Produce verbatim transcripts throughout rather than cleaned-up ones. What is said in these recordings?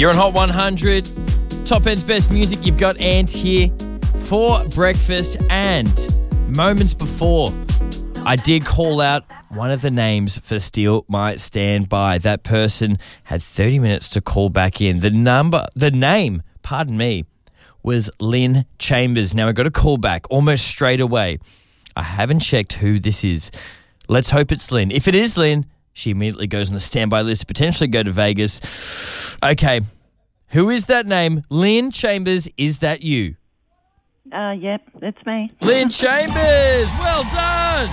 You're on Hot one hundred. Top End's best music. You've got Ant here for breakfast. And moments before, I did call out one of the names for Steal My Standby. That person had thirty minutes to call back in. The number, the name, pardon me, was Lynn Chambers. Now, I got a call back almost straight away. I haven't checked who this is. Let's hope it's Lynn. If it is Lynn, she immediately goes on the standby list to potentially go to Vegas. Okay. Who is that name? Lynn Chambers, is that you? Uh, yep, that's me. Lynn Chambers, well done.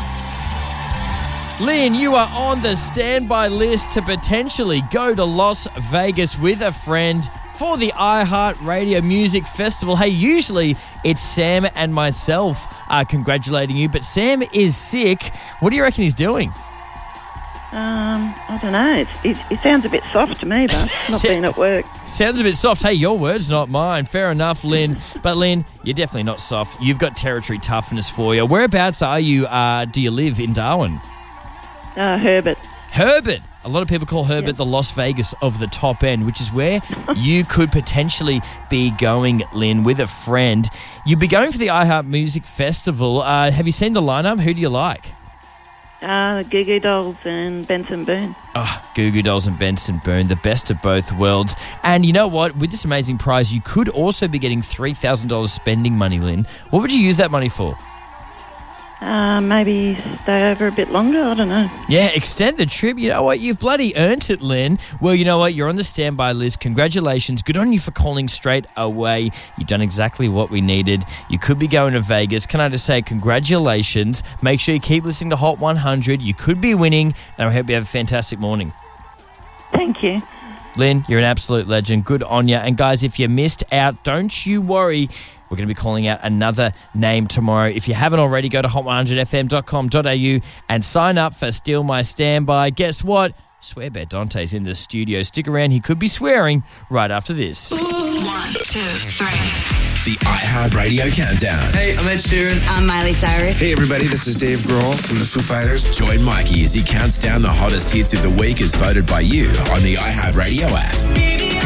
Lynn, you are on the standby list to potentially go to Las Vegas with a friend for the iHeartRadio Music Festival. Hey, usually it's Sam and myself uh, congratulating you, but Sam is sick. What do you reckon he's doing? Um, I don't know. It's, it, it sounds a bit soft to me, but not being at work. Sounds a bit soft. Hey, your words, not mine. Fair enough, Lynn. But, Lynn, you're definitely not soft. You've got territory toughness for you. Whereabouts are you? Uh, do you live in Darwin? Uh, Herbert. Herbert. A lot of people call Herbert Yep. the Las Vegas of the top end, which is where you could potentially be going, Lynn, with a friend. You'll be going for the iHeart Music Festival. Uh, have you seen the lineup? Who do you like? Uh, Goo Goo Dolls and Benson Boone. Oh, Goo Goo Dolls and Benson Boone, the best of both worlds. And you know what? With this amazing prize, you could also be getting three thousand dollars spending money, Lynn. What would you use that money for? Uh, maybe stay over a bit longer. I don't know. Yeah, extend the trip. You know what? You've bloody earned it, Lynn. Well, you know what? You're on the standby list. Congratulations. Good on you for calling straight away. You've done exactly what we needed. You could be going to Vegas. Can I just say congratulations? Make sure you keep listening to Hot one hundred. You could be winning, and I hope you have a fantastic morning. Thank you. Lynn, you're an absolute legend. Good on you. And guys, if you missed out, don't you worry. We're going to be calling out another name tomorrow. If you haven't already, go to hot one hundred f m dot com dot a u and sign up for Steal My Standby. Guess what? Swearbear Dante's in the studio. Stick around. He could be swearing right after this. One, two, three. The iHeartRadio Countdown. Hey, I'm Ed Sheeran. I'm Miley Cyrus. Hey, everybody, this is Dave Grohl from the Foo Fighters. Join Mikey as he counts down the hottest hits of the week as voted by you on the iHeartRadio app.